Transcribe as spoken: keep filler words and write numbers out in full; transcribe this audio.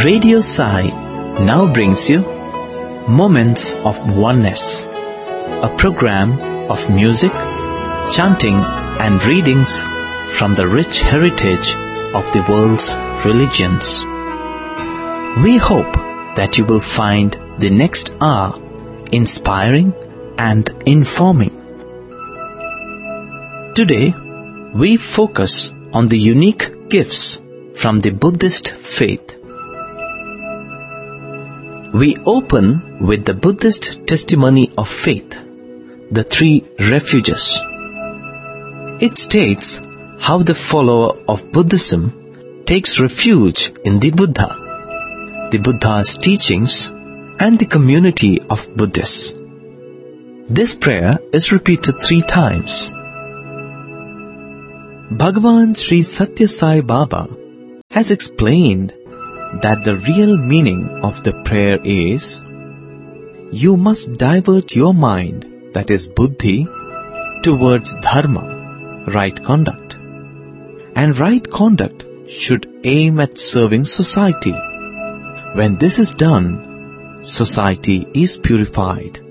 Radio Sai now brings you Moments of Oneness, a program of music, chanting and readings from the rich heritage of the world's religions. We hope that you will find the next hour inspiring and informing. Today, we focus on the unique gifts from the Buddhist faith. We open with the Buddhist testimony of faith, the three refuges. It states how the follower of Buddhism takes refuge in the Buddha, the Buddha's teachings, and the community of Buddhists. This prayer is repeated three times. Bhagavan Sri Satya Sai Baba has explained that the real meaning of the prayer is, you must divert your mind, that is buddhi, towards dharma, right conduct. And right conduct should aim at serving society. When this is done, society is purified.